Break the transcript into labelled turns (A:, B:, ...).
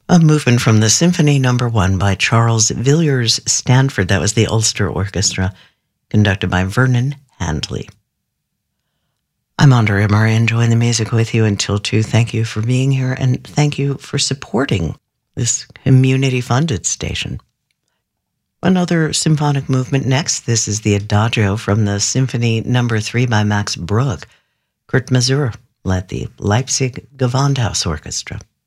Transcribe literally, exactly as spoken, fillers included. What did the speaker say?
A: A movement from the Symphony Number One by Charles Villiers Stanford. That was the Ulster Orchestra, conducted by Vernon Handley. I'm Andrea Murray, enjoying the music with you until two. Thank you for being here, and thank you for supporting this community-funded station. Another symphonic movement next. This is the Adagio from the Symphony Number Three by Max Bruch. Kurt Masur led the Leipzig Gewandhaus Orchestra.